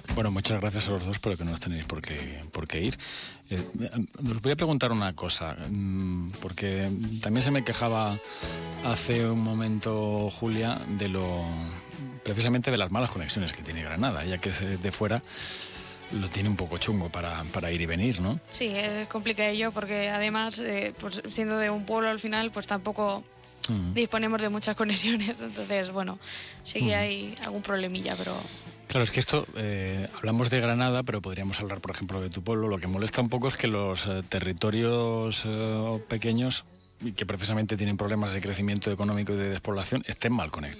Bueno, muchas gracias a los dos, pero que no os tenéis por qué ir. Os voy a preguntar una cosa, porque también se me quejaba hace un momento Julia precisamente de las malas conexiones que tiene Granada, ya que es de fuera. Lo tiene un poco chungo para ir y venir, ¿no? Sí, es complicadillo porque además, pues siendo de un pueblo al final, pues tampoco disponemos de muchas conexiones. Entonces, bueno, sí que hay algún problemilla, pero... Claro, es que esto, hablamos de Granada, pero podríamos hablar, por ejemplo, de tu pueblo. Lo que molesta un poco es que los territorios pequeños, que precisamente tienen problemas de crecimiento económico y de despoblación, estén mal conectados.